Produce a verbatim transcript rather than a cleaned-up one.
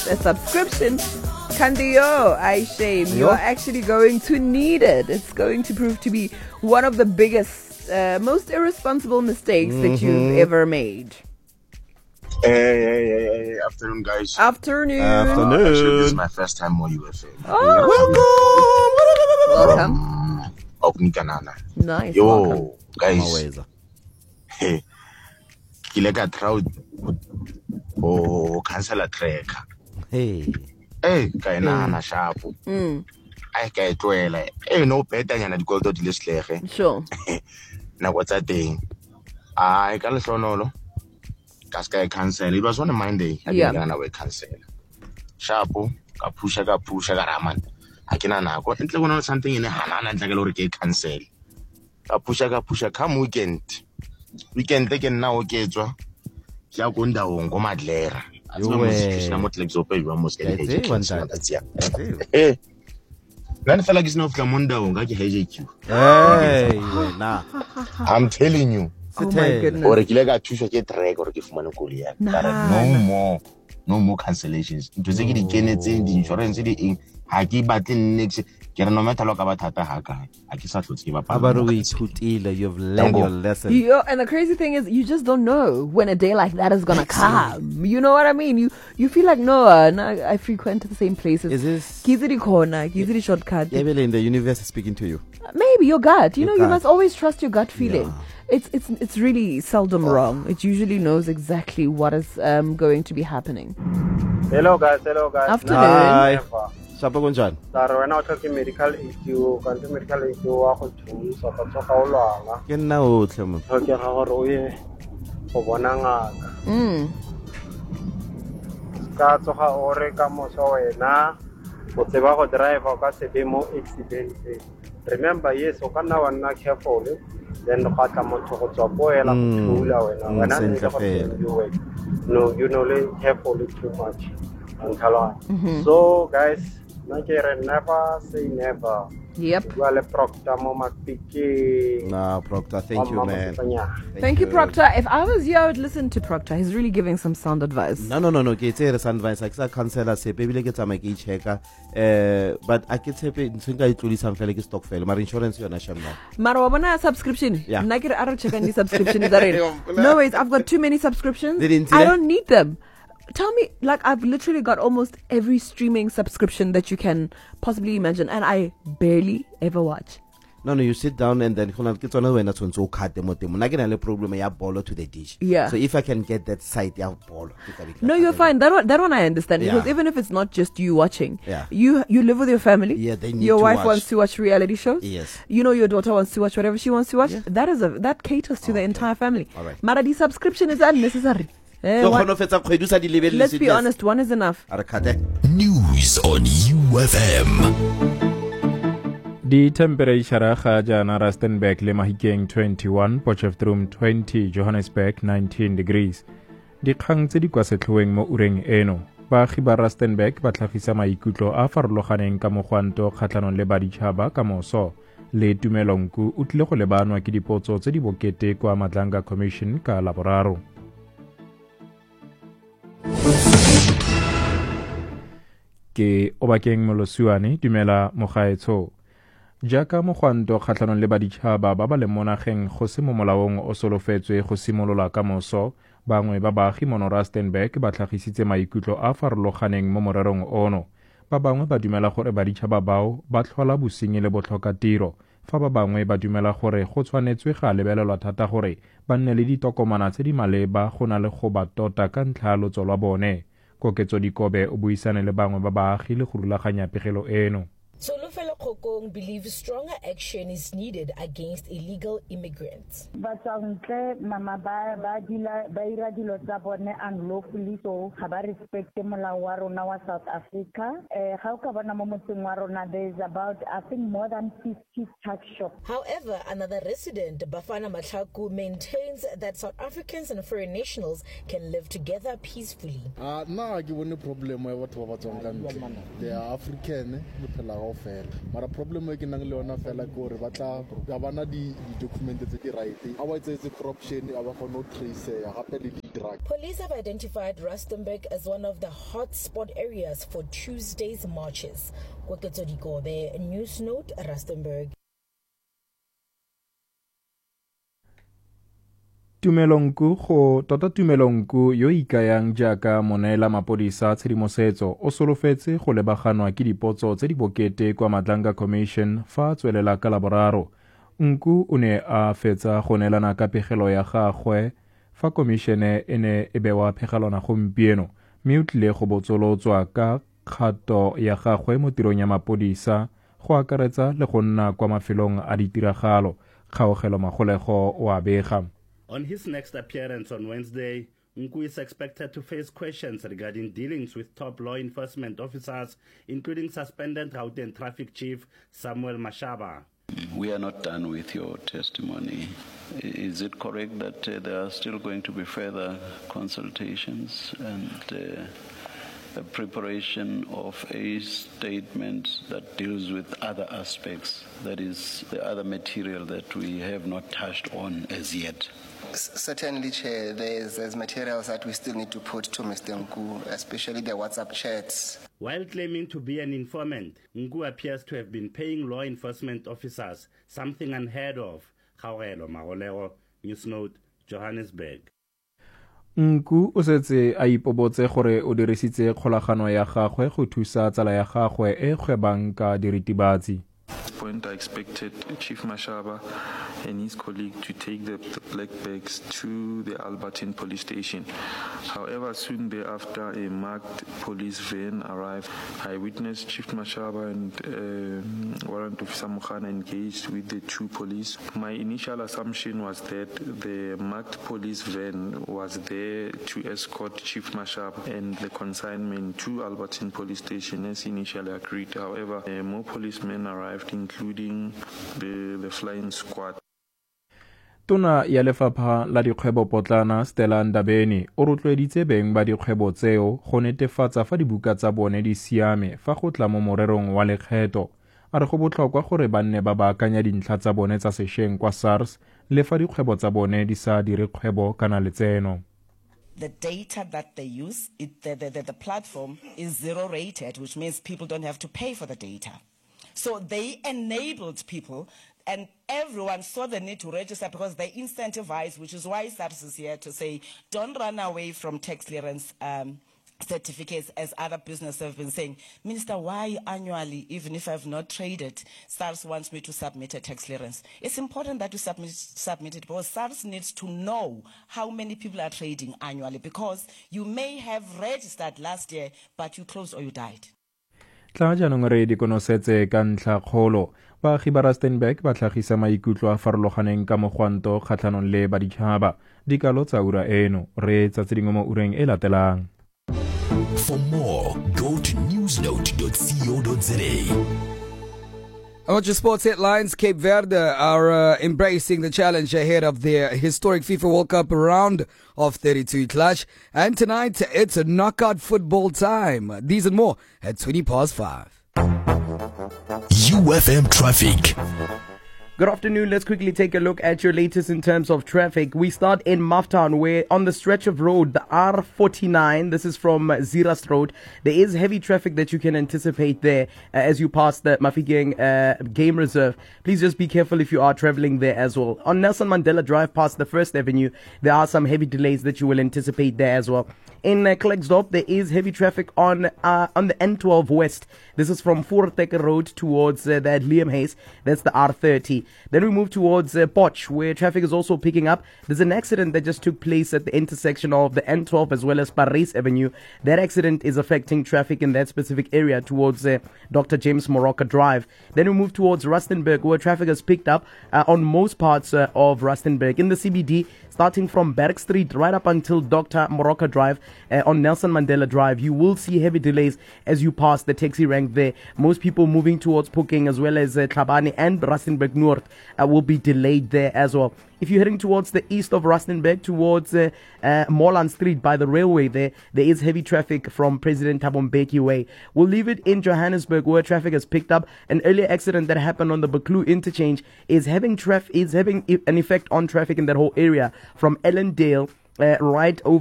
a subscription, Kandiyo, I shame. You are actually going to need it. It's going to prove to be one of the biggest, uh, most irresponsible mistakes mm-hmm. that you've ever made. Hey, hey, hey, hey, afternoon, guys. Afternoon. Afternoon. Uh, actually, this is my first time on U F M. Oh, welcome. Welcome. Open Kanana. Nice. Yo, welcome. guys. Hey, Kileka Trout. Oh, cancel a track. Hey. Hey, Kainana Shapu. Mm. I can't dwell. Hey, no better than a gold to the list. Sure. Now, what's that thing? I can't show no. Casca cancel. It was one of my day. I yeah. didn't away cancel. Shapu, Kapusha, Kapusha, Raman. I can't go into one something in a Hanan and Tagalore cancel. Kapusha, Kapusha, come weekend. Weekend taken now, Kedra. Shakunda won't go mad later. As long as I'm not like so pay, you almost get a that's yeah. Hey, that fella is not Kamunda won't get a you. Hey, nah. I'm telling you. Oh my goodness. Or a killer to get track or give Monocolia. No more, no more cancellations. To say it again, it's in the insurance in Haki Batin next. Get no matter look about Tata Haka. I guess I should give up. You've learned your lesson. You, and the crazy thing is, you just don't know when a day like that is gonna come. You know what I mean? You you feel like no, uh, no I frequent the same places. Is this Kiziri corner, Kiziri shortcut? Yeah, in the universe is speaking to you. Maybe your gut. You your know, gut. you must always trust your gut feeling. Yeah. It's it's it's really seldom oh. wrong. It usually knows exactly what is um, going to be happening. Hello guys, hello guys. Afternoon. Hi. Shapa kunjani? Saro wena o tlhoke medical aid o kanti medical aid wa go thusa ka tsoga o lwana. Ke nna o tle mo. Tlhoke ga gore o ye go bona ngaka. Mm. Ka tsoga o re ka moso wena go tseba go drive ka se be mo accident. Remember yes o kana wa nna careful then go tla motho go tswa po ela go thula wena wena ne go no you know le careful too much. Mm-hmm. So guys, never say never. Yep. Well, Proctor, Mama Piki. Nah, Proctor, thank you, man. Thank, thank you, Proctor. If I was you, I would listen to Proctor. He's really giving some sound advice. No, no, no, no. Get some advice. Like, I cancel a say, baby, get some key checker. Uh, but I can say, think I truly some like stock fail. My insurance, you're not sure now. Marwana subscription. Yeah. Naked Arrow check any subscription. No ways. I've got too many subscriptions. Didn't I don't need them. Tell me, like, I've literally got almost every streaming subscription that you can possibly imagine, and I barely ever watch. No, no, you sit down and then get on when that's when so cut them. I get a problem. I ball to the dish. Yeah. So if I can get that site, I ball. No, you're fine. That one, that one I understand yeah. because even if it's not just you watching, yeah. you you live with your family. Yeah, they need your to wife watch. wants to watch reality shows. Yes. You know your daughter wants to watch whatever she wants to watch. Yeah. That is a that caters to oh, the okay. entire family. All right. Mara, the subscription is unnecessary. Eh, so one, let's be honest, one is enough. News on U F M. The temperature ga jana Rustenburg le Mahikeng twenty-one, Potchefstroom twenty, Johannesburg nineteen degrees. Dikgang tse di kwa setlhoeng mo ureng eno. Baagi ba Rustenburg ba tlhagisa maikutlo a farologaneng ka mogwanto kgatlhanong le baditšhaba ka moso. Le Tumelonku o tlile go lebanwa ke dipotso tse di bokete kwa Madlanga Commission ka Laboraro. Ke Obakeng Molosiwane dumela mogaetsho. Jaaka mogwanto kgatlhanong le baditšhaba ba ba le monageng go se mo molaong o solofetswe go simolola ka moso, bangwe ba baagi mo Rustenburg ba tlhagisitse maikutlo a farologaneng mo morerong ono. Ba bangwe ba dumela gore baditšhaba bao ba tlhola bosenyi le botlhokatiro, fa ba bangwe ba dumela gore go tshwanetswe ga lebelelwa thata gore ba nne le ditokomana tse di maleba go na le go ba tota ka ntlha ya lotso lwa bone. Koketso Dikobe o buisane le bangwe ba baagi le go rulaganya pegelo eno. Solofelo Khokong believes stronger action is needed against illegal immigrants. Batswantle mama ba ba dila ba ira dilo tsa bone unlawfully so ga ba respect molao wa rona wa South Africa. Eh ga o ka bona mo motseng wa rona there is about I think more than fifty tax shops. However, another resident, Bafana Mahlaku, maintains that South Africans and foreign nationals can live together peacefully. Ah, na ke bone problem ya batho ba batswang they are African le fela mara problem e ke nang le yona fela ke gore batla ga bana di document tse di right a ba itsetse corruption a ba gone o trace ya gape le di drug. Police have identified Rustenburg as one of the hotspot areas for Tuesday's marches. Kweketso Dikobe, News Note, Rustenburg. Tumelonku go tota Tumelonku yo ikayang jaaka moneela mapodisa tshedimosetso o solofetse go lebaganwa ke dipotso tse di bokete kwa Madlanga Commission fa tswelela ka laboraro. Nku o ne a fetsa go neelana ka pegelo ya gagwe fa komishene e ne e bewa phegelwana gompieno mme o tlile go botsolotswa ka kgato ya gagwe mo tirong ya mapodisa go akaretsa le go nna kwa mafelong a ditiragalo. Kgaogelo Magolego o a bega. On his next appearance on Wednesday, Nku is expected to face questions regarding dealings with top law enforcement officers, including suspended Gauteng Traffic Chief Samuel Mashaba. We are not done with your testimony. Is it correct that uh, there are still going to be further consultations and uh, a preparation of a statement that deals with other aspects, that is, the other material that we have not touched on as yet? Certainly, Chair, there's, there's materials that we still need to put to Mister Nku, especially the WhatsApp chats. While claiming to be an informant, Nku appears to have been paying law enforcement officers, something unheard of. Kgaogelo Magolego, News Note, Johannesburg. Nku o setse a ipobotse gore o dirisitse kgolagano ya gagwe go thusa tsala ya gagwe e kgwebang ka diritibatsi. Point I expected Chief Mashaba and his colleague to take the, the black bags to the Albertine police station. However, soon thereafter, a marked police van arrived. I witnessed Chief Mashaba and uh, Warrant Officer Mukhana engaged with the two police. My initial assumption was that the marked police van was there to escort Chief Mashaba and the consignment to Albertine police station as initially agreed. However, uh, more policemen arrived, including the, the flying squad. Tona ya lefapha la dikgwebo potlana Stella Ndabeni o rotloeditse beng ba dikgwebo tseo go netefatsa fa dibuka tsa bone di siame fa go tla mo morerong wa lekgetho. A re go botlhokwa gore ba nne ba baakanya dintlha tsa bone tsa sešweng kwa SARS le fa dikgwebo tsa bone di sa dire kgwebo kana letseno. The data that they use, it, the, the, the platform is zero rated, which means people don't have to pay for the data. So they enabled people, and everyone saw the need to register because they incentivized, which is why SARS is here to say, don't run away from tax clearance um, certificates, as other businesses have been saying. Minister, why annually, even if I've not traded, SARS wants me to submit a tax clearance? It's important that you submit, submit it because SARS needs to know how many people are trading annually, because you may have registered last year, but you closed or you died. Tla jaanong re di konosetse ka ntlha kgolo baagi ba Rustenburg ba tlhagisa maikutlo a farologaneng ka mogwanto kgatlhanong le baditšhaba dikalo tsa ura eno re tsatse dingwe mo ureng e latelang. For more, go to newsnote dot co dot za. I want your sports headlines. Cape Verde are uh, embracing the challenge ahead of their historic FIFA World Cup round of thirty-two clash. And tonight, it's a knockout football time. These and more at twenty past five. U F M traffic. Good afternoon. Let's quickly take a look at your latest in terms of traffic. We start in Maftown, where on the stretch of road, the R forty-nine, this is from Zirast Road, there is heavy traffic that you can anticipate there uh, as you pass the Mafikeng uh, Game Reserve. Please just be careful if you are traveling there as well. On Nelson Mandela Drive past the First Avenue, there are some heavy delays that you will anticipate there as well. In uh, Klerksdorp, there is heavy traffic on uh, on the N twelve West. This is from Voortrekker Road towards uh, the Liam Hayes. That's the R thirty. Then we move towards uh, Potch, where traffic is also picking up. There's an accident that just took place at the intersection of the N twelve as well as Paris Avenue. That accident is affecting traffic in that specific area towards uh, Doctor James Moroka Drive. Then we move towards Rustenburg, where traffic has picked up uh, on most parts uh, of Rustenburg. In the C B D, starting from Berg Street right up until Doctor Moroka Drive uh, on Nelson Mandela Drive, you will see heavy delays as you pass the taxi rank there. Most people moving towards Puking as well as uh, Tlhabane and Rustenburg North uh, will be delayed there as well. If you're heading towards the east of Rustenburg, towards uh, uh, Moreland Street by the railway there, there is heavy traffic from President Thabo Mbeki Way. We'll leave it in Johannesburg, where traffic has picked up. An earlier accident that happened on the Buccleuch interchange is having traf- is having an effect on traffic in that whole area from Ellendale uh, right over